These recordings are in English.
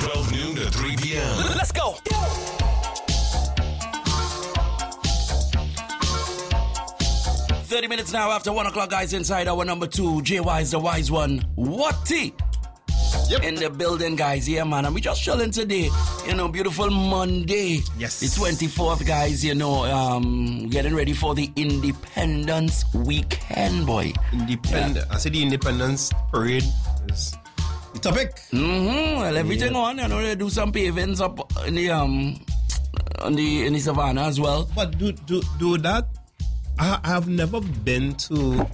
12 noon to 3 p.m. Let's go. 30 minutes now after 1 o'clock, guys, inside our number 2, JY's the Wise One. What tea? Yep. In the building, guys. Yeah, man. And we just chilling today. You know, beautiful Monday. Yes. The 24th, guys, you know, getting ready for the Independence Weekend, boy. I say the Independence Parade is the topic. Well, everything on. You know, they do some pavings up in the in the savannah as well. But do that. I have never been to.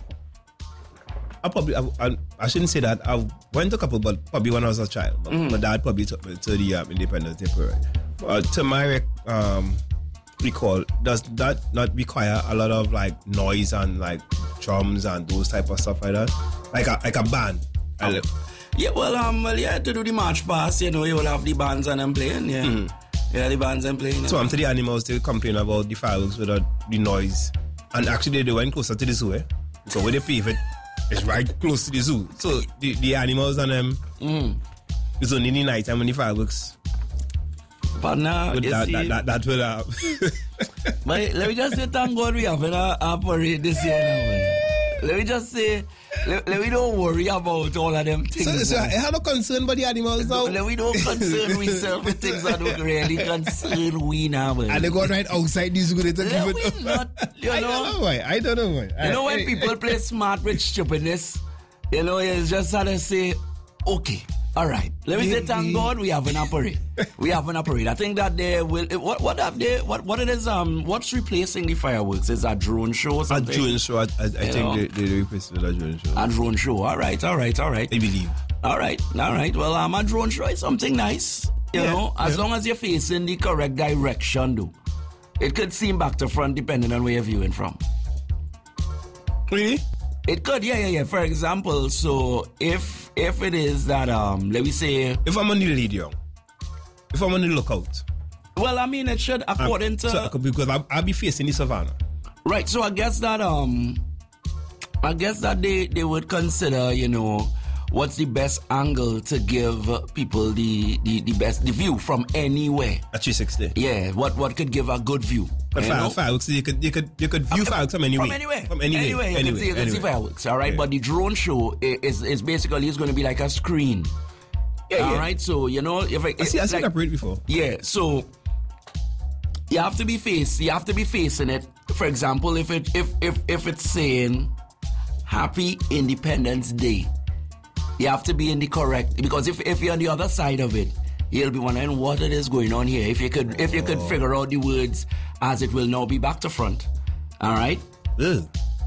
I shouldn't say that. I went to a couple, but probably when I was a child. But my dad probably took me to the Independence Day Parade. To my recall, does that not require a lot of like noise and like drums and those type of stuff like that? Like a band. Yeah, to do the march past, you know, you will have the bands and them playing, yeah. Yeah, the bands and playing. So to the animals, they complain about the fireworks without the noise. And actually, they went closer to the zoo, So when they pave it, it's right close to the zoo. So the animals and them, it's only in the night time when the fireworks. But now, that will have. But let me just say, thank God we have a parade this year now, man. Let me just say, let me don't worry about all of them things. So I have no concern about the animals now. Let me don't concern myself with things that don't really concern we now, man. And they go right outside the zoo. Let me not, I don't know why. You know when people play smart with stupidness, you know, it's just how to say, okay, all right. Let me say, thank God we have an parade. We have an parade. I think that they will. What it is? What's replacing the fireworks? Is a drone show or something? A drone show. I think they replaced it with a drone show. A drone show. All right. I believe. All right. Well, a drone show is something nice. You know, as long as you're facing the correct direction, though. It could seem back to front depending on where you're viewing from. Really? It could, yeah. For example, so if it is that, let me say... If I'm on the radio, if I'm on the lookout. Well, I mean, it should, according to... Because I'll be facing the savannah. Right, so I guess that they would consider, you know, what's the best angle to give people the best view from anywhere. At 360. Yeah, what could give a good view. But fireworks, you could view fireworks from anywhere. From anywhere. You can see fireworks, all right? Yeah. But the drone show is basically it's going to be like a screen. Yeah, all right? So, you know, I see that parade before. Yeah, so you have to be facing it. For example, if it's saying Happy Independence Day, you have to be in the correct, because if you're on the other side of it, you'll be wondering what it is going on here. If you could figure out the words as it will now be back to front. All right? Ugh.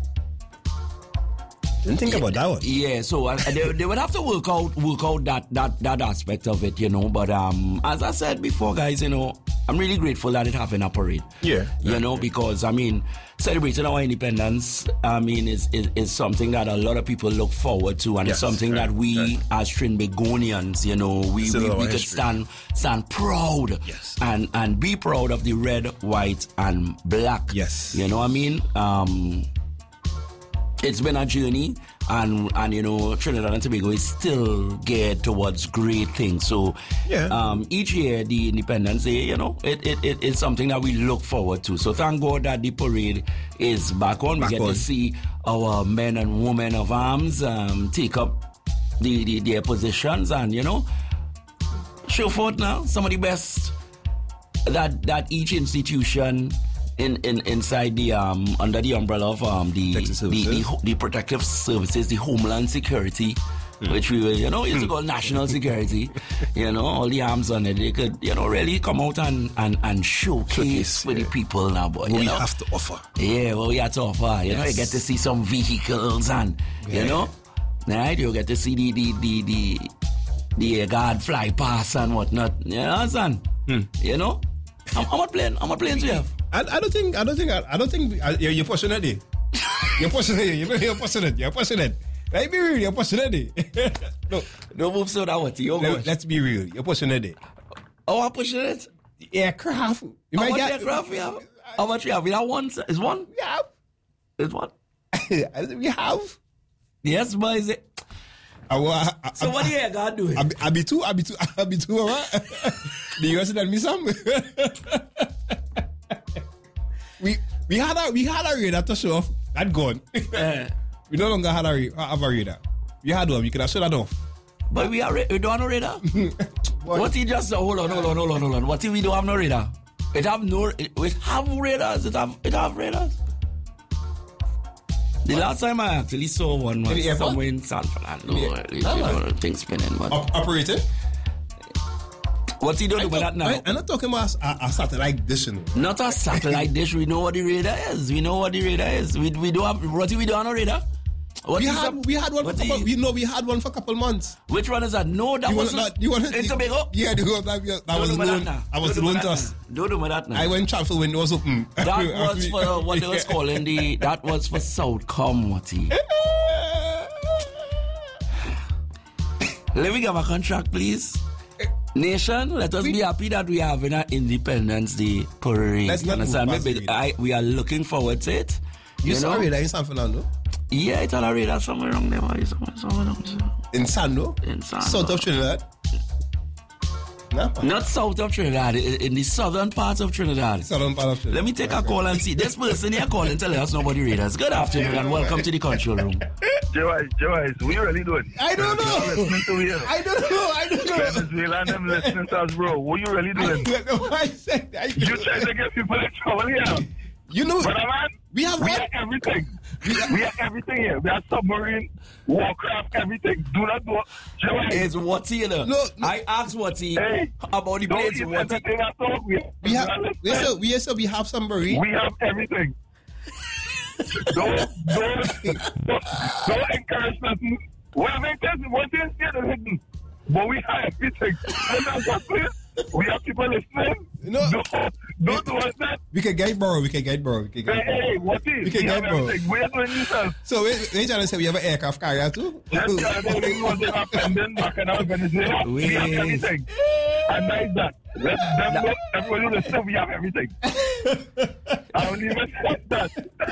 Didn't think about that one. Yeah, so they would have to work out that aspect of it, you know. But as I said before, guys, you know, I'm really grateful that it having a parade. Yeah. You know, because I mean, celebrating our independence, I mean, is something that a lot of people look forward to, and it's something that we as Trinbagonians, you know, we could stand proud, and be proud of the red, white, and black. Yes. You know what I mean? It's been a journey, and you know, Trinidad and Tobago is still geared towards great things. So each year, the Independence Day, you know, it is something that we look forward to. So thank God that the parade is back on. We get to see our men and women of arms take up their positions, and you know, show forth now some of the best that each institution inside the under the umbrella of the protective services, the Homeland Security, which we will, you know, used to call national security. You know, all the arms on it, they could, you know, really come out and showcase for the people now, boy. What we have to offer. Yeah, what we have to offer. You know, you get to see some vehicles and you know, right? You get to see the guard fly past and whatnot. You know, son. You know, how much planes we have? I don't think you're pushing it. You're pushing it. Let's be real, you're pushing it. No move so that what you let's be real, you're pushing it. Oh, I'm pushing it? Aircraft. How much aircraft we have? How much we have? We have one? Is one? Yeah. Is one? We have. Yes, but is it? So what do you got doing? I be too, right? Do you guys tell me some? we had a radar to show off. That gone. We no longer have a radar. We had one. We could have shut that off. But we don't have no radar. What he just hold on. What if we don't have no radar? It have radars. It have radars. The last time I actually saw one was somewhere in San Fernando. Things spinning. Operated? What's he doing with that now? I'm not talking about a satellite dish. Not a satellite dish. We know what the radar is. We don't have. What if we don't have no radar? We had one for a couple months. Which one is that? No, that wasn't. In Tobago? Yeah, that was the loan. I was the loan to us. Don't do that now. I went travel when it was open. That was for what they was calling that was for Southcom, Watty. Let me get my contract, please. Nation, let us be happy that we are having an Independence Day parade. Let's not we are looking forward to it. You saw it in San Fernando? Yeah, it's on a radar somewhere around there. In Sando? In Sando. South of Trinidad? No. Not south of Trinidad, in the southern part of Trinidad. Southern part of Trinidad. Let me take a call and see. This person here calling telling us nobody radars. Good afternoon and welcome to the control room. Joyce, what you really doing? I don't know. I don't know. Venezuela and them listening to us, bro. What you really doing? You trying to get people in trouble here. You know, brother man, we have everything. We have everything here. We have submarine, warcraft, everything. Do not do it. It's Watty, you know. No. I asked Watty about the planes. We have submarine. We have everything. Don't encourage nothing. One thing is hidden. But we have everything. We have people listening. No. Don't do us that. We can get borrow. Hey, what is? We can get borrow. Where do you yourself? So we trying to say we have an aircraft carrier too? We have everything. And like that. Let them know everybody listen, we have everything. I don't even say that.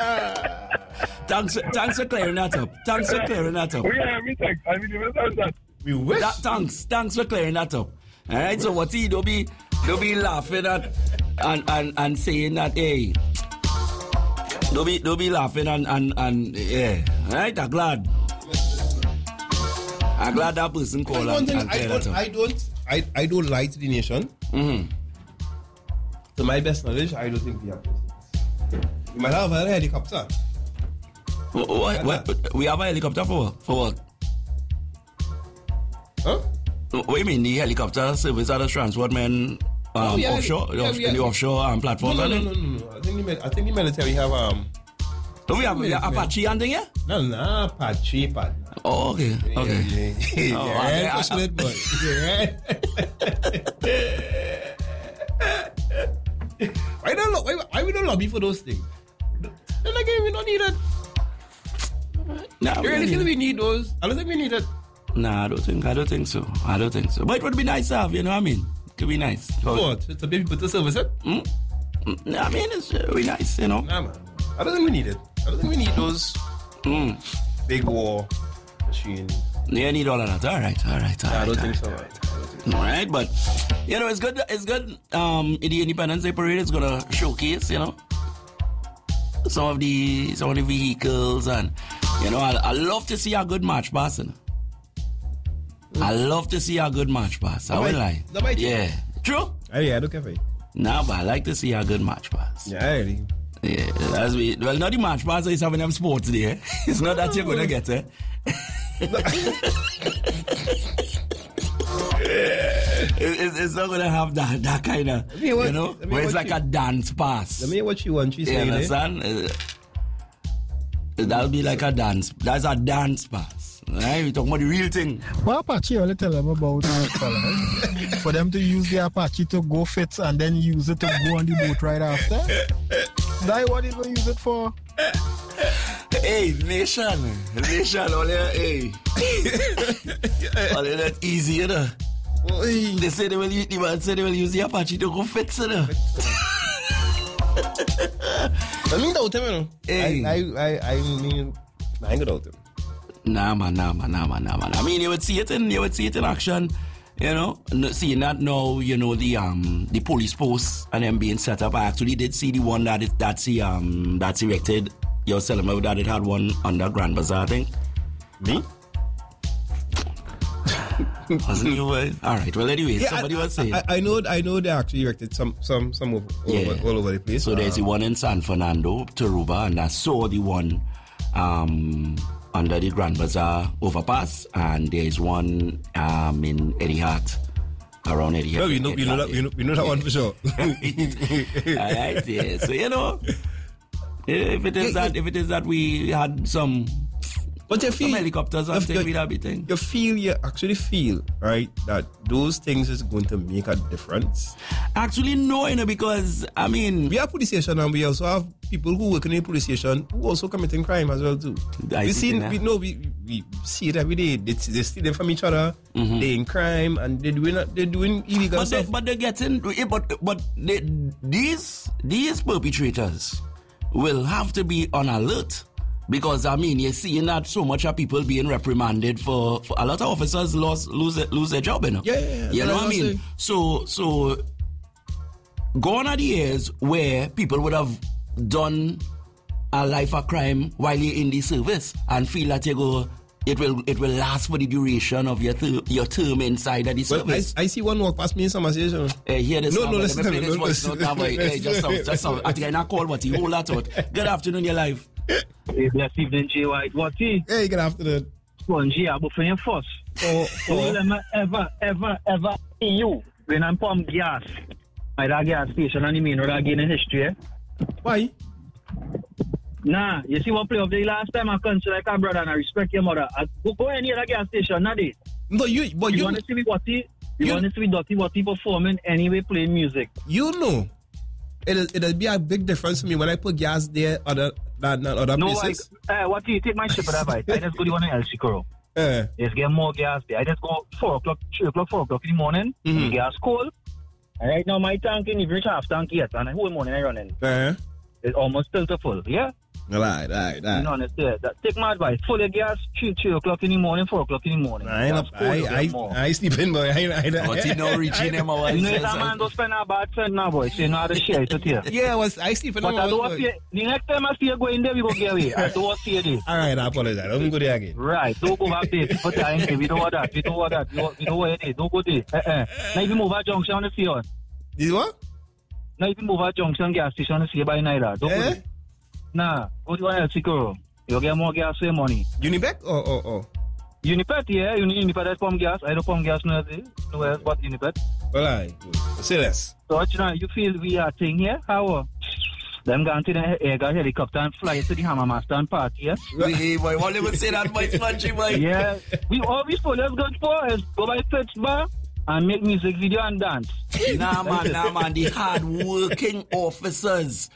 Thanks for clearing that up. We have everything. I mean, even that. We wish. Thanks for clearing that up. All right, so what don't be laughing at and saying that, hey, don't be laughing and yeah. All right, I'm glad that person called and clear that up. I don't lie to the nation. Mm-hmm. To my best knowledge, I don't think we have this. We might have a helicopter. What? We have a helicopter for what? Huh? What do you mean, the helicopter service at the transport men offshore? In the offshore platform? No. I think the military have Do we have Apache and thing here? No, Apache. Oh, okay. Why we don't lobby for those things? Then again, we don't need it. Nah, you really think we need those? I don't think we need it. Nah, I don't think so. But it would be nice to have, you know what I mean? It could be nice. What? To be people to service it? I mean, it's really nice, you know? Nah, man. I don't think we need it. I don't think we need those big war machines. Yeah, need all of that. All right. I don't think so. All right, but, you know, it's good. The Independence Day Parade is going to showcase, you know, some of the vehicles and, you know, I love to see a good march pass, you know? I love to see a good march pass. I won't lie. Yeah. True? Yeah, I don't care for it. Nah, but I like to see a good march pass. Yeah, I really. Yeah, well, not the march pass is having them sports there. It's not that you're going to get it. It's not going to have that kind of, you know, where it's like a dance pass. Let me hear what you want. You understand? That'll be like a dance. That's a dance pass. Right? We're talking about the real thing. Well, Apache, I'll tell them about for them to use the Apache to go fit and then use it to go on the boat right after. That's what they're going to use it for. Hey, nation, all that, hey. All that easy, you know. They say they will use the Apache to go fit, you know. I mean, doubt him, you know. Hey. I mean, I ain't doubt him. Nah, man. I mean, you would see it in action. You know, seeing that now, you know, the police posts and them being set up. I actually did see the one that's erected. You're telling me that it had one under Grand Bazaar, I think. Me? Wasn't you? All right. Well, anyway, somebody was saying. I know they actually erected some all over the place. So there's the one in San Fernando, Taruba, and I saw the one under the Grand Bazaar overpass, and there's one in Eddie Hart, around Eddie Hart. Well, we know that one for sure. All right, yeah. So you know, if it is that we had some. But you feel some helicopters and things with everything. You actually feel, right, that those things is going to make a difference? Actually, no, you know, because, I mean... We have police station and we also have people who work in the police station who also committing crime as well, too. We see it every day. They steal them from each other, they in crime, and they're doing illegal stuff. But they're getting... But these perpetrators will have to be on alert. Because, I mean, you're seeing that so much of people being reprimanded for a lot of officers lose their job, you know? Yeah. You know what I mean? So, gone are the years where people would have done a life of crime while you're in the service and feel that it will last for the duration of your term inside of the service. I see one walk past me in some association. Hear this. Listen to me. Just I think I not call what he hold that out. Good afternoon, your life. Hey, bless evening, J. White. What's he? Hey, good afternoon. Spongy, I'm for your first. Will I ever see you when I'm pump gas at that gas station and the main road again in history? Why? Nah, you see what play of the last time I consider like a brother and I respect your mother. I go any other gas station, not it. No, you want to see me what he? You want to see Dotty what he performing anyway playing music? You know. It'll be a big difference for me when I put gas there other places. What do you take my ship at that bite? I just go to one in El Chico. Just get more gas there. I just go 4 o'clock, 3 o'clock, 4 o'clock in the morning. The gas cold. And right now my tank in the reach half tank yet. And the whole morning I running. It's almost still to full. Yeah? Right. You know, take my advice. Full your gas 3 o'clock in the morning, 4 o'clock in the morning. I sleep in, boy. What's he not reaching him? You know, that man don't spend a bad friend now, boy. So you know how to share it here. Yeah, I sleep in. But I don't see the next time I see you going there, we go get away. I don't see it. All right, I apologize. Don't go there again. Right, don't go back there. But we don't want that. We don't want it. Don't go there. Now if you move at junction on the field. This what? Now if you move at junction gas station on the field by night, don't go there. Nah, go to one else, you'll get more gas for your money. Unibet or? Unibet, yeah. Unibet has pump gas. I don't pump gas nowhere else but Unibet. Well, I say less. So, you feel we are thing here? How? Them going to the air helicopter and fly to the Hammermaster and party, yeah? Hey, boy, what they would say that, my spongy boy? Yeah. All we police go for is go by Fitz Bar and make music video and dance. Nah, man. The hard-working officers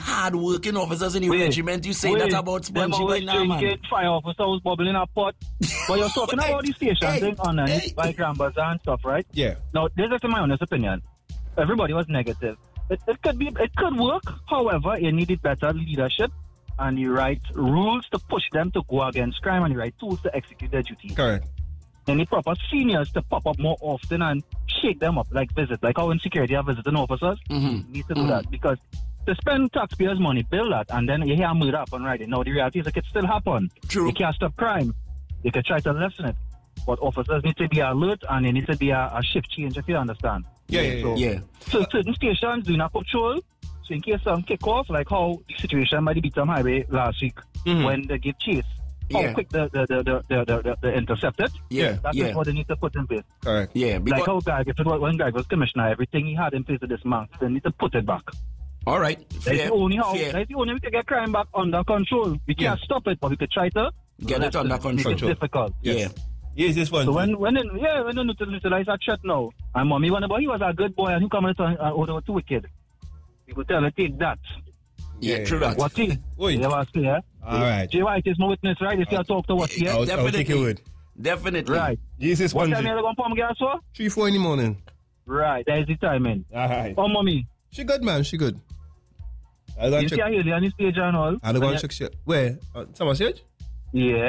in the regiment, you say that about Spongy boy now, man. Fire officers bubbling a pot. But you're talking about these stations on by Grand Bazaar and stuff, right? Yeah. Now, this is my honest opinion. Everybody was negative. It could work. However, it needed better leadership and the right rules to push them to go against crime and the right tools to execute their duties. Correct. And the proper seniors to pop up more often and shake them up, like how in security are visiting officers. Need to do that because to spend taxpayers' money, build that, and then you hear murder happen right. Now the reality is it can still happen. True. You can't stop crime. You can try to lessen it, but officers need to be alert and there needs to be a shift change. If you understand. Yeah. So certain stations doing a patrol. So in case some kick off, like how the situation by the Beatham Highway last week when they give chase. How quick the intercepted. That's what they need to put in place. Correct. Yeah. Like how when Greg was commissioner, everything he had in place of this month, they need to put it back. All right. That's the only way we can get crime back under control. We can't stop it, but we could try to get it under control. It's difficult. Yeah. Yes, this one. So when they neutralize that threat now, and mommy, he was a good boy and he come over too wicked. You could tell her take that. Yeah, true that. What's he? You ever see, yeah? All right. J. White is my witness, right? If you talk to what's here? I would think you would. Definitely. Right. Jesus, what time are you going to pump gas for? 3-4 in the morning. Right, that is the timing. All right. Oh, mommy. She good, man. She good. You see her here on the stage and all? I don't want to check shit. Where? Thomas Hedge? Yeah.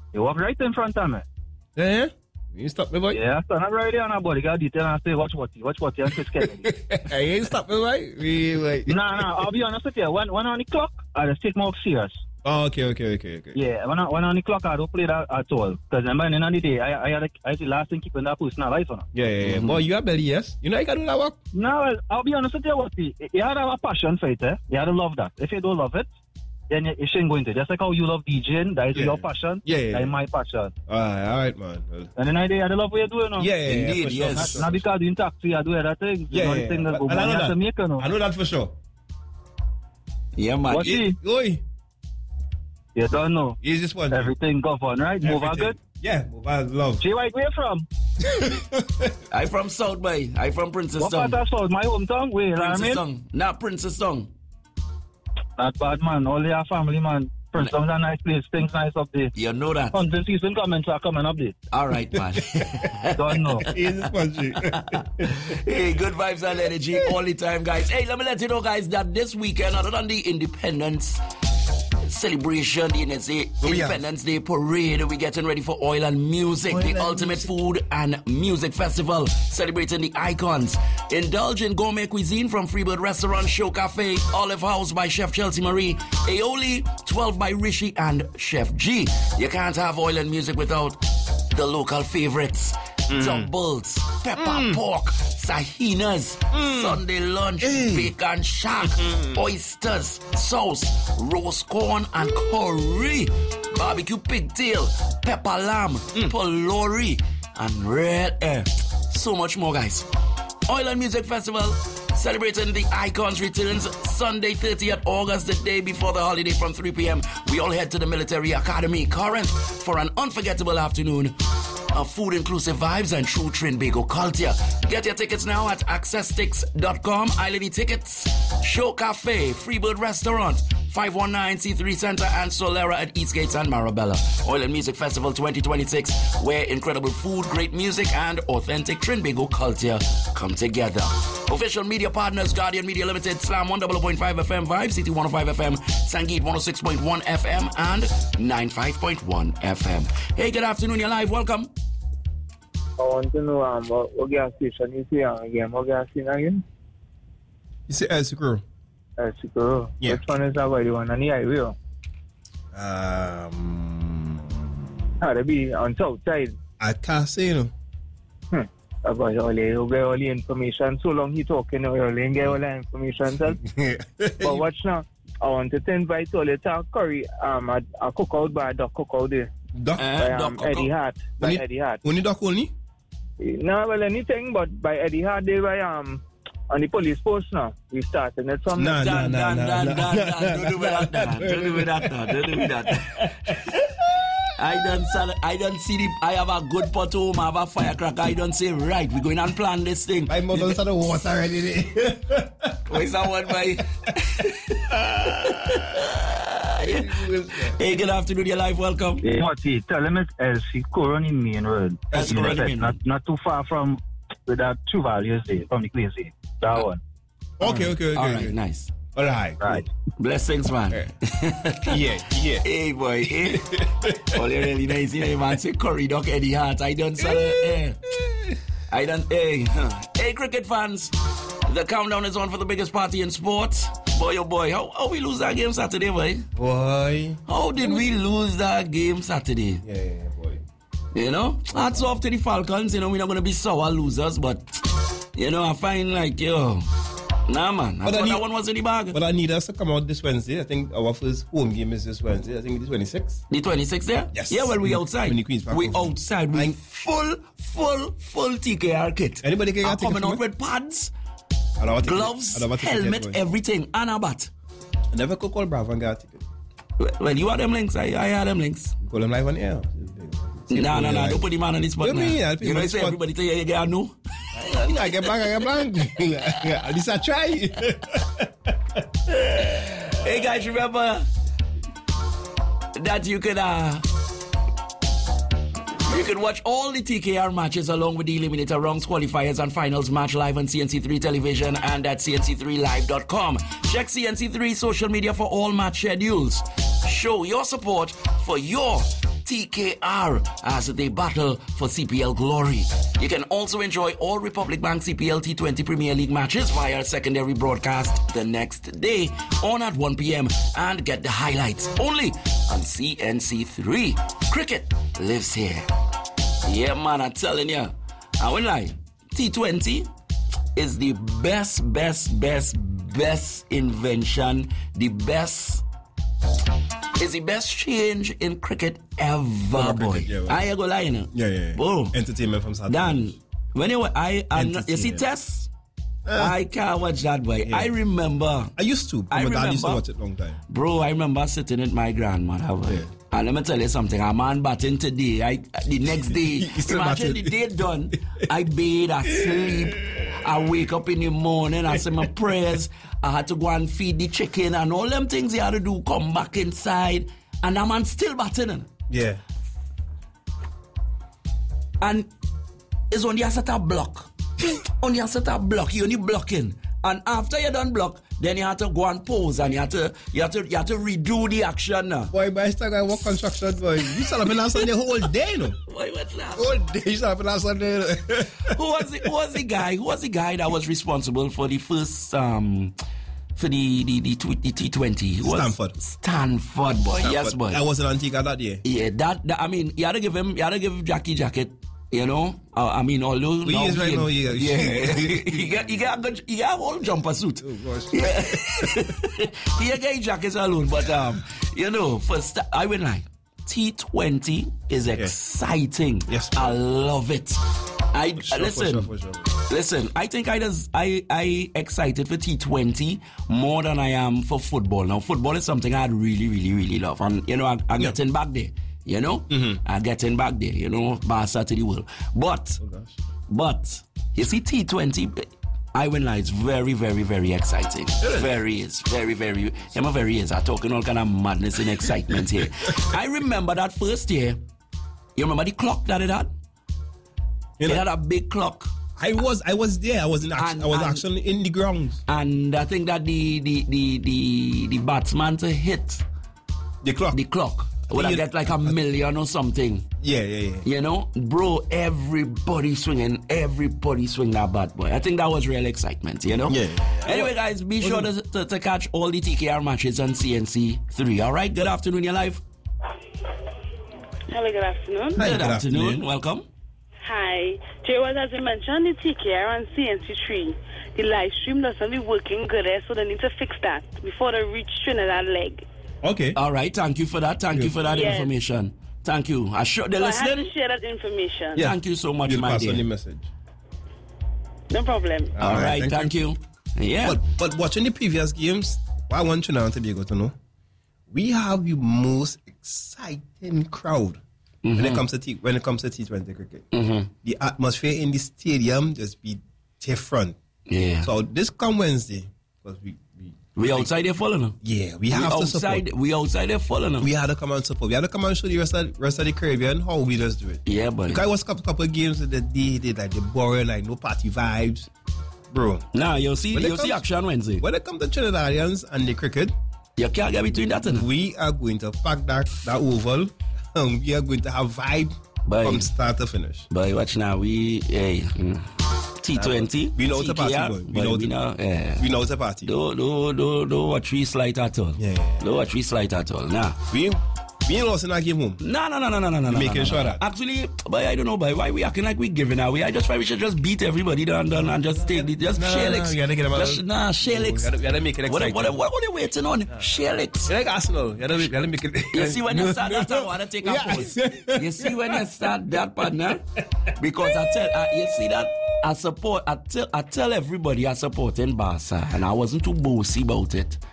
You walk right in front of me. Yeah? You stop me, boy? Yeah, I stand up right there on a body. Got detail and I say, watch what you and Chris Kennedy. You ain't stop me, boy? Nah, I'll be honest with you. When on the clock, I just take more serious. Oh, okay. Yeah, when on the clock, I don't play that at all. Because remember, in the end of the day, I had the last thing keeping that person alive. Yeah. Mm-hmm. Boy, you are belly, yes? You know you can do that work? No, I'll be honest with you. What you had to have a passion for it, eh? You had to love that. If you don't love it, then you shouldn't go into it. Just like how you love DJing, that is your passion. Yeah. That is my passion. All right, man. And then I had to love what you're doing, no? Yeah, indeed, yes. Not because you're in taxi, I do other things. Yeah. The thing that go I know that. to make, you know? I know that for sure. Yeah, man. What's he? Oi. You don't know. He's just one. Everything govern, right? Move on good? Yeah, move on love. Jay White, where you from? I from South Bay. I from Princess What Town. part of South? My hometown? Where, Princess I Town. Not Princess Town. Not bad, man. All your family, man. Princess Town's a nice place. Things nice up there. You know that. Hunting season coming, so I'm coming up there. All right, man. Don't know. He's just one. Hey, good vibes and energy all the time, guys. Hey, let me let you know, guys, that this weekend, other than the Independence celebration, the Independence Day parade, we're getting ready for Oil and Music, the ultimate food and music festival, celebrating the icons. Indulge in gourmet cuisine from Freebird Restaurant, Show Cafe, Olive House by Chef Chelsea Marie, Aioli, 12 by Rishi and Chef G. You can't have Oil and Music without the local favorites. Doubles, pepper pork, sahinas, Sunday lunch, bacon shack, oysters, sauce, roast corn and curry, barbecue pigtail, pepper lamb, polori, and red air. So much more, guys. Oil and Music Festival, celebrating the Icons returns Sunday 30th August, the day before the holiday from 3 p.m. We all head to the Military Academy, Corinth, for an unforgettable afternoon of food-inclusive vibes and true Trinbago culture. Get your tickets now at accesstix.com. Islandy Tickets, Show Cafe, Freebird Restaurant, 519 C3 Center, and Solera at Eastgates and Marabella. Oil and Music Festival 2026, where incredible food, great music, and authentic Trinbago culture come together. Official media partners: Guardian Media Limited, Slam 100.5 FM Vibe, City 105 FM, Sangeet 106.1 FM, and 95.1 FM. Hey, good afternoon, you're live, welcome. I want to know what gas station you see again. What gas station again? You say El Securo? El Securo. Yeah. Which one is that by the one on the highway? They be on south side. At Casino. About all the information. So long he talking, you only get all the information. But watch now. I want to invite all the talk curry. A cookout by Duck Cookout there. Duck? By Eddie Hart. By Eddie Hart. Only Duck only? No, well, anything, but by Eddie Hart, they were on the police post now. We started it from Don't do that. I don't see I have a good pot home, I have a firecracker. I don't say, right, we're going and plan this thing. My mother's had the water already. Where's that one, boy? Hey, good afternoon, you're live, welcome. Yeah, tell him it's El Securo on the main road. Not too far from where that True Values there, from the place there. That one. Okay. All right, nice. All right. Blessings, man. Yeah. Hey, boy. All you really nice, you know, man. Say Curry Duck Eddie Hart. I don't sell it. Hey, cricket fans. The countdown is on for the biggest party in sports. Boy, oh boy, how we lose that game Saturday, boy? Boy. How did we lose that game Saturday? Yeah, boy. You know? Hats off to the Falcons. You know, we're not going to be sour losers, but, you know, I find like, nah, man. That one was in the bag. But I need us to come out this Wednesday. I think our first home game is this Wednesday. I think the 26th. The 26th there? Yes. Yeah, well, we outside. We outside. We full TKR kit. Anybody can get coming out with pads, gloves, helmet, everything, and a bat. I never could call Bravo and get a ticket. Well, you have them links. I had them links. Call them live on air. No. Don't put the man on the spot now. You know, say everybody tell you get no. I get blank. At least I try. Hey guys, remember that you could watch all the TKR matches along with the eliminator rounds, qualifiers and finals match live on CNC3 television and at cnc3live.com. Check CNC3 social media for all match schedules. Show your support for your TKR as they battle for CPL glory. You can also enjoy all Republic Bank CPL T20 Premier League matches via secondary broadcast the next day on at 1 p.m. and get the highlights only on CNC3. Cricket lives here. Yeah, man, I'm telling you. I won't lie. T20 is the best invention, is the best change in cricket ever, boy. I ain't gonna lie, you know. Yeah. Boom. Entertainment from Saturday. Dan, when you see Tess, I can't watch that, boy. Yeah. I remember. I used to. My dad used to watch it long time. Bro, I remember sitting with my grandmother, boy. Yeah. And let me tell you something, a man batting today, the next day, imagine the day done, I bathe, I sleep, I wake up in the morning, I say my prayers, I had to go and feed the chicken and all them things he had to do, come back inside, and that man still batting. Yeah. And it's on the set of block. On the set of block, you only blocking. And after you done block, then you have to go and pose and you have to redo the action now. Boy, by the time work construction, boy, you shall have been on Sunday whole day, no? Boy, what's that? Whole day you shall have been on Sunday. Who was the guy that was responsible for the first for the T20? Stanford, boy. Yes, boy. I was in Antigua that year. Yeah, that I mean, you had to give Jackie jacket. You know, I mean, although he is right now, yeah. he got a whole jumper suit. Oh gosh, yeah. He got a jacket alone, but you know, first I will lie. T20 is exciting. Yes, I love it. Listen. I think I excited for T20 more than I am for football. Now, football is something I really love, and you know, I'm getting back there. You know, I'm getting back there. You know, Barca to the world. But you see, T20, I win lie. It's very exciting. Very is. I'm talking all kind of madness and excitement here. I remember that first year. You remember the clock that it had? It had a big clock. I was there. I was actually in the grounds. And I think that the batsman to hit the clock. Would I get like $1 million or something? Yeah. You know, bro, everybody swing that bat, boy. I think that was real excitement, you know? Yeah. Anyway, guys, be sure to catch all the TKR matches on CNC3. All right, good afternoon, you're live. Hello, good afternoon. Hi, good afternoon. Welcome. Hi. Jay, as you mentioned, the TKR on CNC3, the live stream doesn't be working good, so they need to fix that before they reach Trinidad leg. Okay. All right. Thank you for that. Information. Thank you. I had to share that information. Yeah. Thank you so much, my dear. Pass on the message. No problem. All right. Thank you. Yeah. But watching the previous games, what I want Trinidad and Tobago to know, we have the most exciting crowd when it comes to T20 cricket. The atmosphere in the stadium just be different. Yeah. So this come Wednesday, because we outside there following. Yeah, we have to support. We outside there following. We had to come and support. We had to come and show the rest of the Caribbean how we just do it. Yeah, but because I was a couple of games that they did like the boring, like no party vibes, bro. Nah, you'll see action Wednesday. When it comes to Trinidadians and the cricket, you can't get between that. We are going to pack that oval, and we are going to have vibe from start to finish. But watch now, T20. We know it's a party, boy. We know it's a party. Don't watch we slight at all. Yeah. Don't watch we slight at all. Nah. We ain't lost in our game home. No. Making sure that. Actually, but I don't know, boy. Why we acting like we giving away? I just find we should just beat everybody done and just take it. Just share it. Share it. You gotta make it exciting. What are you waiting on? Share it. You like Arsenal. You gotta make it. You see when you start that, I want to take a pause. You see when you start that, partner? Because you see that. I tell everybody I support in Barca, and I wasn't too bossy about it.